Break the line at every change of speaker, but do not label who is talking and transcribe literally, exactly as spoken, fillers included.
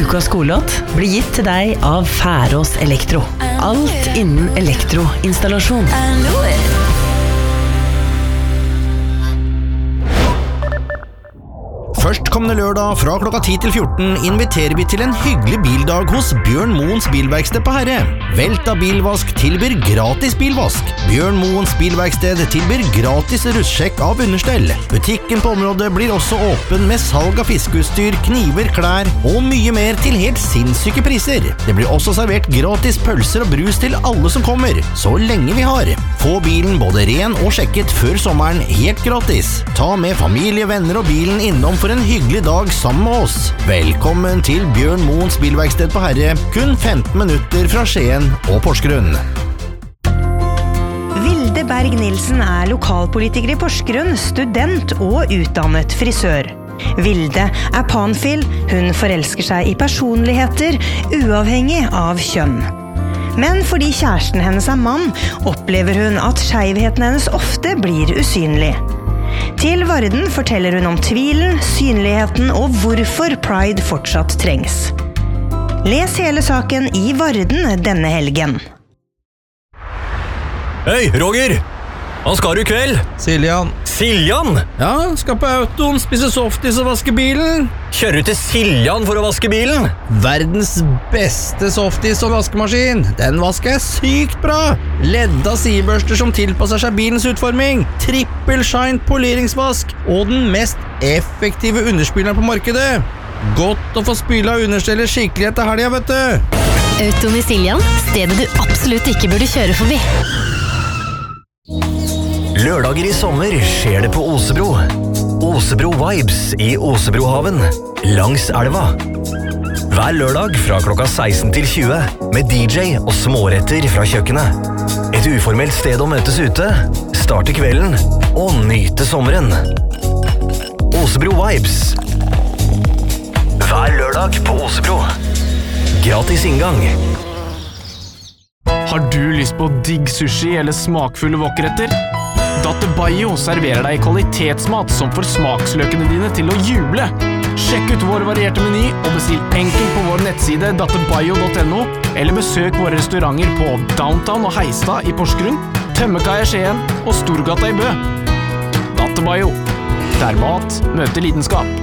Ukas skolelåt blir gitt til deg av Færås Elektro. Alt innen elektroinstallasjon.
Førstkommende lørdag fra klokka ti til fjorten inviterer vi til en hyggelig bildag hos Bjørn Moens bilverksted på Herre. Velta Bilvask tilbyr gratis bilvask. Bjørn Moens bilverksted tilbyr gratis russjekk av understell. Butikken på området blir også åpen med salg av fiskeutstyr, kniver, klær og mye mer til helt sinnssyke priser. Det blir også servert gratis pølser og brus til alle som kommer, så lenge vi har. Få bilen både ren og sjekket før sommeren helt gratis. Ta med familie, venner og bilen innom for en hyggelig dag sammen med oss. Velkommen til Bjørn Moens bilverksted på Herre, kun femten minutter fra Skien og Porsgrunn.
Vilde Berg-Nilsen er lokalpolitiker i Porsgrunn, student og utdannet frisør. Vilde er panfil, hun forelsker seg i personligheter, uavhengig av kjønn. Men fordi kjæresten hennes er mann, opplever hun at skjevheten hennes ofte blir usynlig. Til Varden forteller hun om tvilen, synligheten og hvorfor Pride fortsatt trengs. Les hele saken i Varden denne helgen.
Hei, Roger! Hva skal du i kveld?
Siljan.
Siljan?
Ja, skal på autoen, spise softis og vaske bilen.
Kjører du til Siljan for å vaske bilen?
Verdens beste softis og vaskemaskin. Den vasker jeg sykt bra. Ledda sidebørster som tilpasser seg bilens utforming. Trippel shine poleringsvask. Og den mest effektive underspyleren på markedet. Godt å få spyla understeller skikkelig etter helga, vet du.
Autoen i Siljan, stedet du absolutt ikke burde kjøre forbi.
Lørdager i sommer skjer det på Osebro. Osebro Vibes i Osebrohaven, langs elva. Hver lørdag fra klokka seksten til tjue, med D J og småretter fra kjøkkenet. Et uformelt sted å møtes ute, starte kvelden og nyte sommeren. Osebro Vibes. Hver lørdag på Osebro. Gratis inngang.
Har du lyst på digg sushi eller smakfulle wokretter? Dattebayo serverer deg kvalitetsmat som får smaksløkene dine til å juble. Sjekk ut vår varierte meny og bestill enkelt på vår nettside dattebayo punktum no eller besøk våre restauranter på Downtown og Heistad i Porsgrunn, Tømmekaia i Skien og Storgata i Bø. Dattebayo, der mat møter lidenskap.